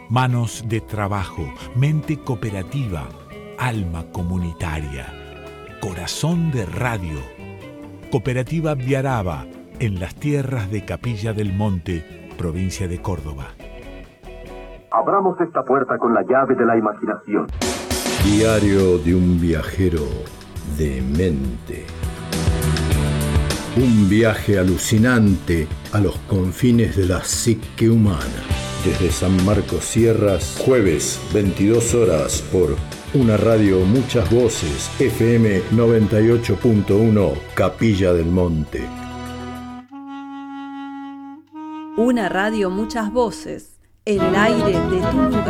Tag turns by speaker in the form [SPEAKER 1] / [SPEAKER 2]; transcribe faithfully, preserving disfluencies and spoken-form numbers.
[SPEAKER 1] Manos de trabajo, mente cooperativa, alma comunitaria, corazón de radio. Cooperativa Viaraba, en las tierras de Capilla del Monte, provincia de Córdoba.
[SPEAKER 2] Abramos esta puerta con la llave de la imaginación.
[SPEAKER 3] Diario de un viajero de mente. Un viaje alucinante a los confines de la psique humana. Desde San Marcos Sierras, jueves, veintidós horas, por Una Radio Muchas Voces, F M noventa y ocho punto uno, Capilla del Monte.
[SPEAKER 4] Una Radio Muchas Voces, el aire de tu lugar.